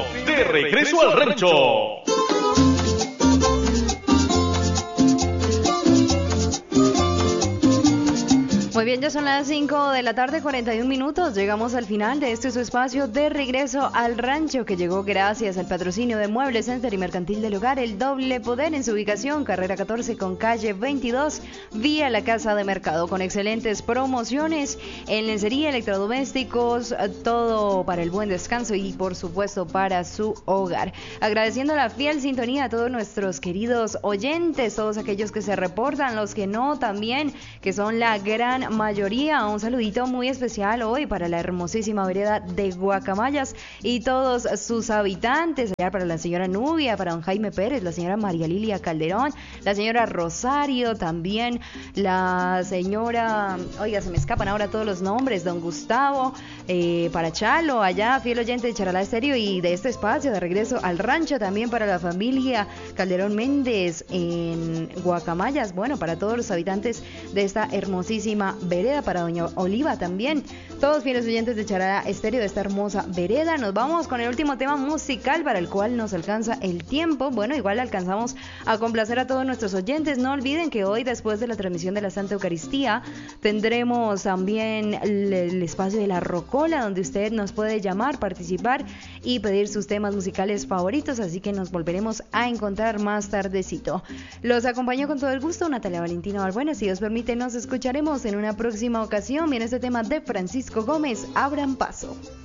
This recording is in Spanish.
de Regreso al Rancho. Muy bien, ya son las 5 de la tarde, 41 minutos. Llegamos al final de su espacio de Regreso al Rancho, que llegó gracias al patrocinio de Muebles Center y Mercantil del Hogar, El Doble Poder, en su ubicación, carrera 14 con calle 22, vía la Casa de Mercado, con excelentes promociones en lencería, electrodomésticos, todo para el buen descanso y, por supuesto, para su hogar. Agradeciendo la fiel sintonía a todos nuestros queridos oyentes, todos aquellos que se reportan, los que no también, que son la gran mayoría. Un saludito muy especial hoy para la hermosísima vereda de Guacamayas y todos sus habitantes, allá para la señora Nubia, para don Jaime Pérez, la señora María Lilia Calderón, la señora Rosario, también la señora, oiga, se me escapan ahora todos los nombres, don Gustavo, para Chalo, allá, fiel oyente de Charalá Estéreo y de este espacio de Regreso al Rancho, también para la familia Calderón Méndez en Guacamayas, bueno, para todos los habitantes de esta hermosísima vereda, para doña Oliva también, todos fieles oyentes de Charalá Estéreo de esta hermosa vereda. Nos vamos con el último tema musical para el cual nos alcanza el tiempo. Bueno, igual alcanzamos a complacer a todos nuestros oyentes. No olviden que hoy, después de la transmisión de la Santa Eucaristía, tendremos también el espacio de la Rocola, donde usted nos puede llamar, participar y pedir sus temas musicales favoritos, así que nos volveremos a encontrar más tardecito. Los acompaño con todo el gusto, Natalia Valentina Balbuena. Si Dios permite, nos escucharemos en una próxima ocasión. Viene este tema de Francisco Gómez, Abran Paso.